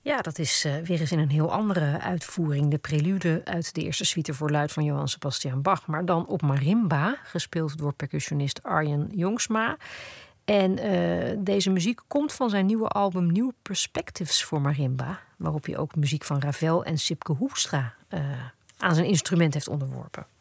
Ja, dat is weer eens in een heel andere uitvoering. De prelude uit de eerste suite voor luid van Johann Sebastian Bach. Maar dan op marimba, gespeeld door percussionist Arjen Jongsma. En deze muziek komt van zijn nieuwe album New Perspectives voor marimba. Waarop hij ook muziek van Ravel en Sipke Hoekstra aan zijn instrument heeft onderworpen.